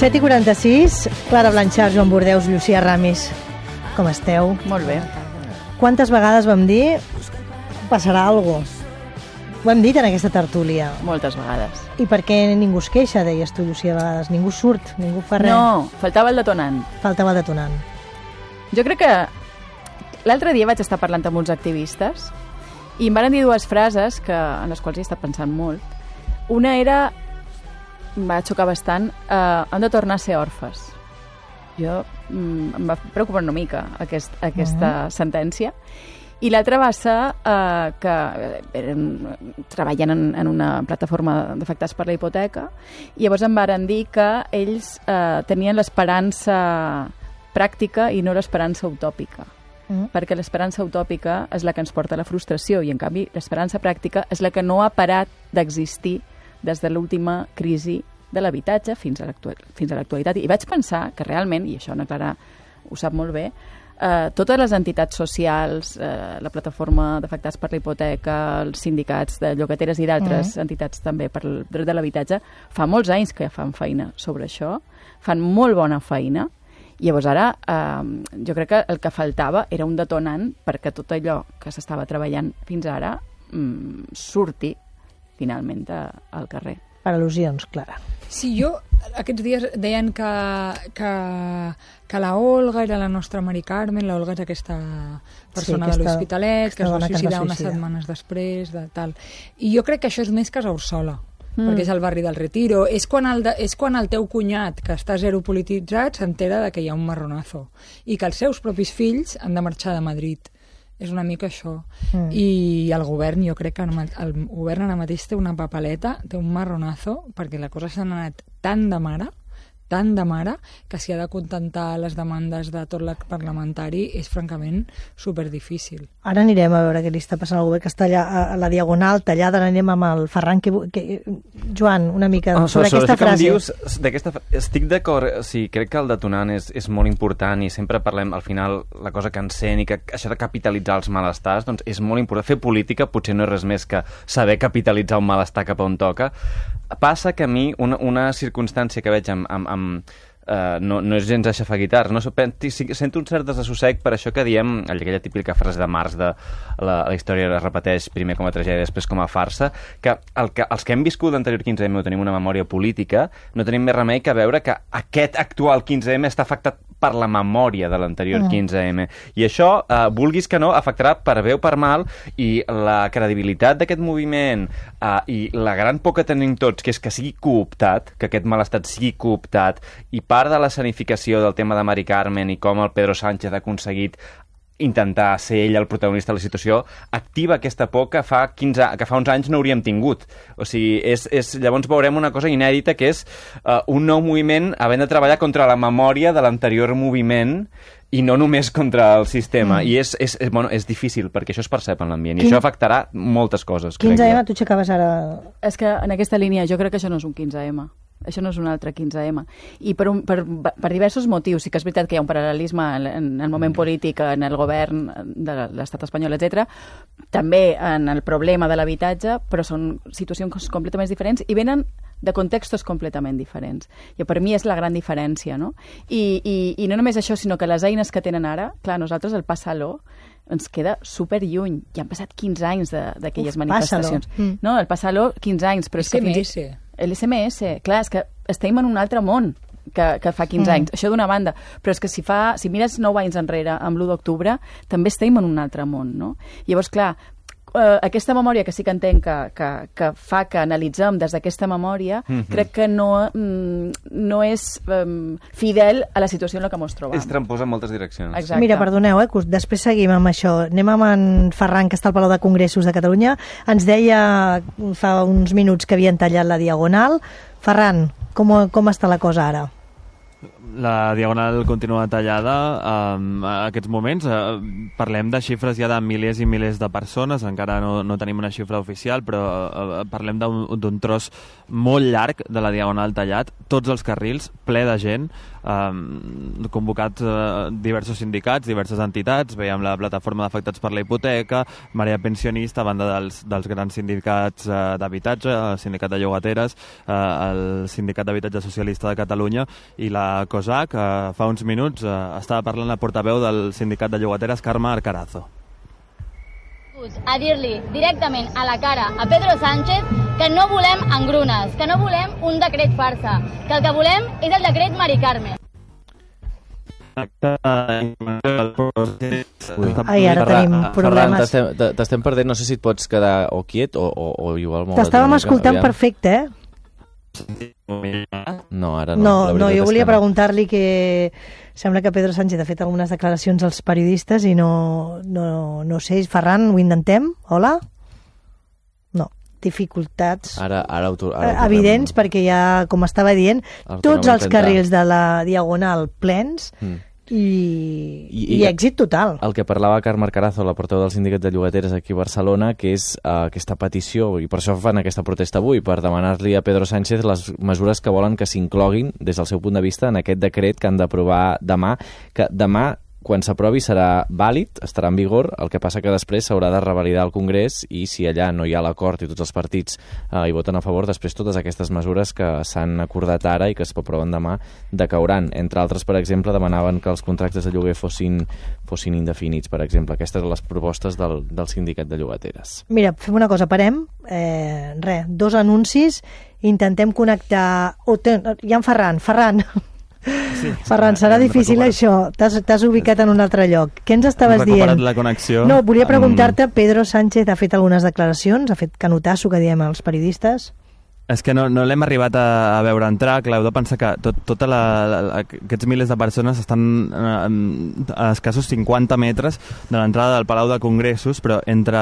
7:46, Clara Blanchard, Joan Bordeus, Llucia Ramis. Com esteu? Molt bé. Quantes vegades vam dir passarà alguna cosa? Ho hem dit en aquesta tertúlia. Moltes vegades. I per què ningú es queixa, deies tu, Llucia, a vegades? Ningú surt, ningú fa res. No, faltava el detonant. Faltava el detonant. Jo crec que l'altre dia vaig estar parlant amb uns activistes i em van dir dues frases en les quals he estat pensant molt. Una era, em va xocar bastant, han de tornar a ser orfes. Jo em va preocupar una mica aquesta sentència. I l'altra va ser que treballen en una plataforma d'afectats per la hipoteca i llavors em varen dir que ells tenien l'esperança pràctica i no l'esperança utòpica. Perquè l'esperança utòpica és la que ens porta a la frustració i, en canvi, l'esperança pràctica és la que no ha parat d'existir des de l'última crisi de l'habitatge fins a l'actualitat. I vaig pensar que realment, i això Ana Clara ho sap molt bé, totes les entitats socials, la plataforma d'afectats per la hipoteca, els sindicats de llogateres i d'altres entitats també per el dret de l'habitatge, fa molts anys que fan feina sobre això, fan molt bona feina, i llavors ara jo crec que el que faltava era un detonant perquè tot allò que s'estava treballant fins ara surti finalment al carrer. Per al·lusions, Clara. Sí, aquests dies deien que la Olga era la nostra Mari Carmen, la Olga és aquesta persona de l'Hospitalet, que es va suïcidar unes setmanes després, de tal. I jo crec que això és més que Saursola, perquè és el barri del Retiro. És quan el teu cunyat, que està zero polititzat, s'entera que hi ha un marronazo i que els seus propis fills han de marxar de Madrid. És una mica això. I el govern, jo crec que el govern ara mateix té una papeleta, té un marronazo, perquè la cosa s'ha anat tan de mare, que si ha de contentar les demandes de tot l'arc parlamentari és francament superdifícil. Ara anirem a veure què li està passant al govern, que està allà a la Diagonal tallada, anirem amb el Ferran. Joan, una mica sobre aquesta frase. Estic d'acord, sí, crec que el detonant és molt important i sempre parlem, al final, la cosa que encén i que això de capitalitzar els malestars, doncs és molt important. Fer política potser no és res més que saber capitalitzar un malestar cap a on toca. Passa que a mi una circumstància que veig no és gens aixafaguitar, no? Sento un cert desassossec per això que diem, aquella típica frase de Marx de la història es repeteix primer com a tragèdia, després com a farsa, que els que hem viscut l'anterior 15M o tenim una memòria política, no tenim més remei que veure que aquest actual 15M està afectat per la memòria de l'anterior 15M. I això, vulguis que no, afectarà per bé o per mal, i la credibilitat d'aquest moviment i la gran por que tenim tots, que és que sigui cooptat, que aquest malestat sigui cooptat, i part de l'escenificació del tema de Mari Carmen i com el Pedro Sánchez ha aconseguit intentar ser ell el protagonista de la situació, activa aquesta por que fa uns anys no hauríem tingut. O sigui, llavors veurem una cosa inèdita, que és un nou moviment havent de treballar contra la memòria de l'anterior moviment i no només contra el sistema. I és difícil, perquè això es percep en l'ambient, i això afectarà moltes coses. 15M, tu aixecaves ara... És que en aquesta línia jo crec que això no és un 15M. Això no és un altre 15M. I per diversos motius. Sí que és veritat que hi ha un paral·lelisme en el moment polític, en el govern de l'estat espanyol, etc. També en el problema de l'habitatge, però són situacions completament diferents i venen de contextos completament diferents. I per mi és la gran diferència, no? I no només això, sinó que les eines que tenen ara, clar, nosaltres el Passa-lo ens queda super lluny. Ja han passat 15 anys d'aquelles manifestacions. No, el Passa-lo, 15 anys. Però SMS. L'SMS, clar, és que estem en un altre món que fa 15 anys. Això d'una banda. Però és que si mires 9 anys enrere, amb l'1 d'octubre, també estem en un altre món, no? Llavors, clar, aquesta memòria que sí que entenc que fa que analitzem des d'aquesta memòria, crec que no és fidel a la situació en la que ens trobem. És trampós en moltes direccions. Exacte. Mira, perdoneu, que després seguim amb això. Anem amb en Ferran, que està al Palau de Congressos de Catalunya. Ens deia fa uns minuts que havien tallat la Diagonal. Ferran, com està la cosa ara? La Diagonal continua tallada a aquests moments. Parlem de xifres ja de milers i milers de persones, encara no tenim una xifra oficial, però parlem d'un tros molt llarg de la Diagonal tallat, tots els carrils, ple de gent, convocats diversos sindicats, diverses entitats, veiem la plataforma d'afectats per la hipoteca, Marea Pensionista, a banda dels grans sindicats d'habitatge, el sindicat de llogateres, el sindicat d'habitatge socialista de Catalunya i la COSAC. Fa uns minuts estava parlant la portaveu del sindicat de llogateres, Carme Arcarazo. A dir-li directament a la cara a Pedro Sánchez que no volem engrunes, que no volem un decret farsa, que el que volem és el decret Mari Carme. Ai, ara tenim problemes. Ferran, t'estem perdent, no sé si et pots quedar o quiet o igual... T'estàvem escoltant perfecte, eh? No, ara no. No, jo volia preguntar-li que sembla que Pedro Sánchez ha fet algunes declaracions als periodistes i no sé, Ferran, ho intentem? Hola? No, dificultats evidents perquè ja, com estava dient, tots els carrils de la Diagonal plens i èxit total. El que parlava Carme Arcarazo, la portaveu del sindicat de llogateres aquí a Barcelona, que és aquesta petició, i per això fan aquesta protesta avui, per demanar-li a Pedro Sánchez les mesures que volen que s'incloguin des del seu punt de vista en aquest decret que han d'aprovar demà, que demà, quan s'aprovi, serà vàlid, estarà en vigor, el que passa que després s'haurà de revalidar al Congrés i si allà no hi ha l'acord i tots els partits hi voten a favor, després totes aquestes mesures que s'han acordat ara i que es aproven demà decauran. Entre altres, per exemple, demanaven que els contractes de lloguer fossin indefinits, per exemple. Aquestes eren les propostes del sindicat de llogateres. Mira, fem una cosa, parem, dos anuncis, intentem connectar... Hi ha en Ferran... Sí, Ferran, serà difícil això. T'has ubicat en un altre lloc. Què ens estaves dient? Recuperat la connexió. No, volia preguntar-te, Pedro Sánchez ha fet algunes declaracions, ha fet canotasso, que diem als periodistes. És que no l'hem arribat a veure entrar. Clar, heu de pensar que aquests milers de persones estan a escassos 50 metres de l'entrada del Palau de Congressos, però entre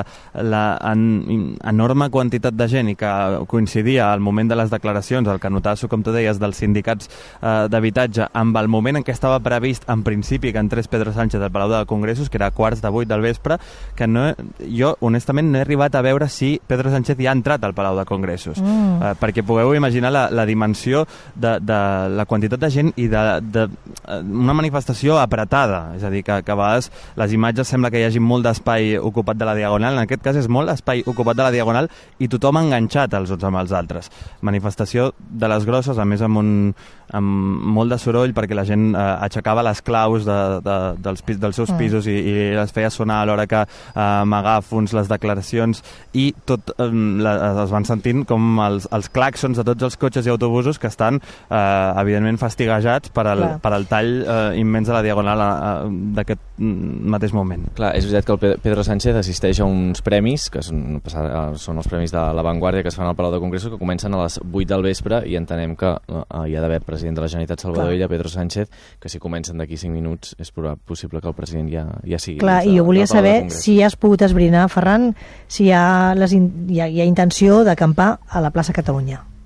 l'enorme quantitat de gent i que coincidia al moment de les declaracions, el canotasso, com tu deies, dels sindicats d'habitatge, amb el moment en què estava previst, en principi, que entrés Pedro Sánchez al Palau de Congressos, que era 7:15 del vespre, que jo, honestament, no he arribat a veure si Pedro Sánchez ja ha entrat al Palau de Congressos. Perquè pugueu imaginar la dimensió de la quantitat de gent i una manifestació apretada. És a dir, que a vegades les imatges sembla que hi hagi molt d'espai ocupat de la Diagonal. En aquest cas és molt espai ocupat de la Diagonal i tothom enganxat els uns amb els altres. Manifestació de les grosses, a més amb molt de soroll, perquè la gent aixecava les claus dels seus pisos i les feia sonar a l'hora que megàfons, les declaracions, i tot es van sentint com els claxons de tots els cotxes i autobusos que estan, evidentment, fastiguejats per al tall immens de la Diagonal d'aquest mateix moment. Clar, és veritat que el Pedro Sánchez assisteix a uns premis, que són els premis de La Vanguardia, que es fan al Palau de Congressos, que comencen a les 8 del vespre, i entenem que hi ha d'haver president de la Generalitat Salvador Illa, Pedro Sánchez, que si comencen d'aquí 5 minuts és possible que el president ja sigui. Clar, i jo volia saber si has pogut esbrinar, Ferran, si hi ha intenció d'acampar a la plaça Catalunya.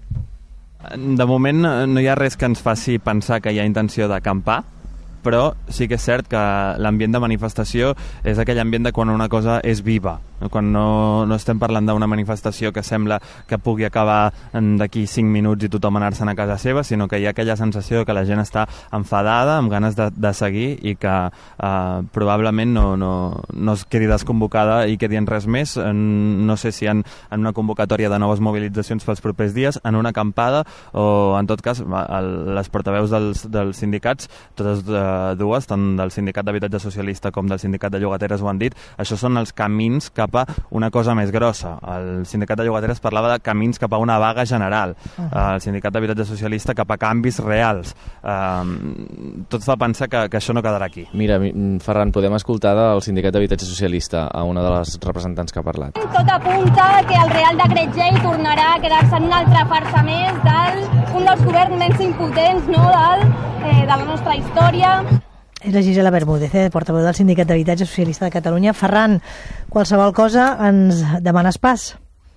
De moment no hi ha res que ens faci pensar que hi ha intenció d'acampar, però sí que és cert que l'ambient de manifestació és aquell ambient de quan una cosa és viva, quan no estem parlant d'una manifestació que sembla que pugui acabar d'aquí 5 minuts i tothom anar-se'n a casa seva, sinó que hi ha aquella sensació que la gent està enfadada, amb ganes de seguir, i que probablement no es quedi desconvocada i quedi en res més. No sé si en una convocatòria de noves mobilitzacions pels propers dies, en una acampada, o en tot cas les portaveus dels sindicats, totes dues, tant del sindicat d'habitatge socialista com del sindicat de llogateres, ho han dit. Això són els camins cap a una cosa més grossa. El sindicat de llogateres parlava de camins cap a una vaga general. El sindicat d'habitatge socialista cap a canvis reals. Tot fa pensar que això no quedarà aquí. Mira, Ferran, podem escoltar del sindicat d'habitatge socialista a una de les representants que ha parlat. Tot apunta que el Real Decret Llei tornarà a quedar-se en una altra farsa més d'un dels governs menys impotents de la nostra història. És la Gisela Bermúdez, portaveu del Sindicat d'Habitatge Socialista de Catalunya. Ferran, qualsevol cosa ens demanes pas?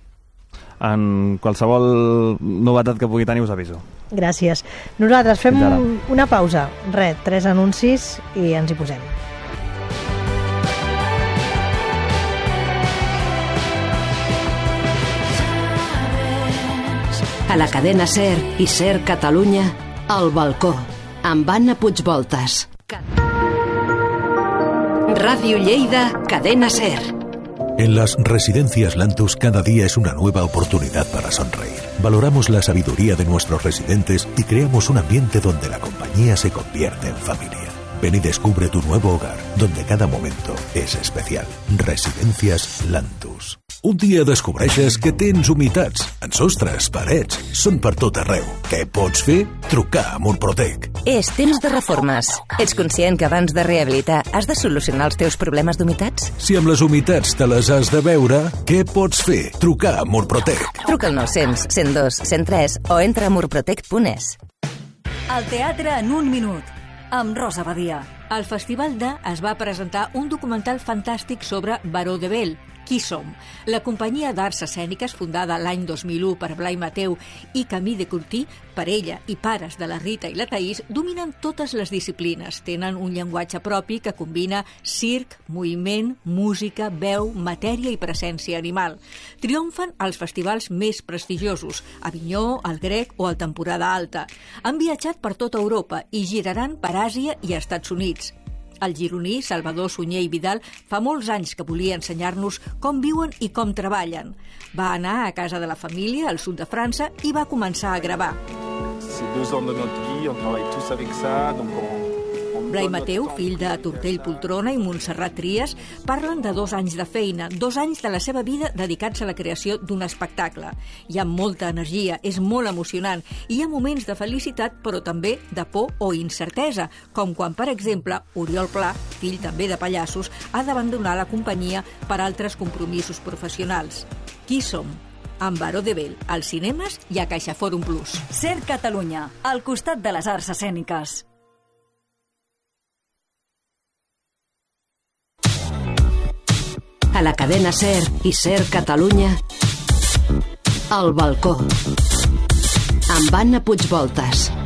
En qualsevol novetat que pugui tenir us aviso. Gràcies. Nosaltres fem una pausa. 3 anuncis i ens hi posem. A la cadena SER i SER Catalunya, El balcó, amb Anna Puigvoltas. Radio Lleida, cadena SER. En las residencias Lantus cada día es una nueva oportunidad para sonreír. Valoramos la sabiduría de nuestros residentes y creamos un ambiente donde la compañía se convierte en familia. Ven y descubre tu nuevo hogar, donde cada momento és especial. Residencias Lantus. Un dia descobreixes que tens humitats en sostres, parets, són per tot arreu. Què pots fer? Trucar a Murprotec. És temps de reformes. Ets conscient que abans de rehabilitar has de solucionar els teus problemes d'humitats? Si amb les humitats te les has de veure, què pots fer? Trucar a Murprotec. Truca al 900 102 103 o entra a murprotec.es. El teatre en un minut, amb Rosa Badia. Al Festival de es va presentar un documental fantàstic sobre Baró de Bell, Qui som? La companyia d'arts escèniques, fundada l'any 2001 per Blai Mateu i Camí de Curtí, parella i pares de la Rita i la Taís, dominen totes les disciplines. Tenen un llenguatge propi que combina circ, moviment, música, veu, matèria i presència animal. Triomfen als festivals més prestigiosos, Avinyó, el Grec o el Temporada Alta. Han viatjat per tota Europa i giraran per Àsia i Estats Units. El gironí Salvador Sunyer i Vidal fa molts anys que volia ensenyar-nos com viuen i com treballen. Va anar a casa de la família, al sud de França, i va començar a gravar. C'est 2 ans de notre vie, on travaille tous avec ça, donc Blai Mateu, fill de Tortell Poltrona i Montserrat Trias, parlen de 2 anys de feina, 2 anys de la seva vida dedicats a la creació d'un espectacle. Hi ha molta energia, és molt emocionant, i hi ha moments de felicitat, però també de por o incertesa, com quan, per exemple, Oriol Pla, fill també de pallassos, ha d'abandonar la companyia per altres compromisos professionals. Qui som? Amb Baró de Bell, als cinemes i a CaixaForum Plus. SER Catalunya, al costat de les arts escèniques. A la cadena SER i SER Catalunya, El balcó, amb Anna Puigvoltas.